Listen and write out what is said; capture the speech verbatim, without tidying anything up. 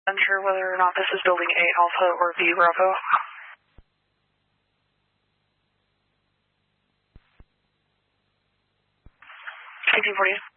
Unsure whether or not this is building A Alpha or B Bravo. eighteen forty.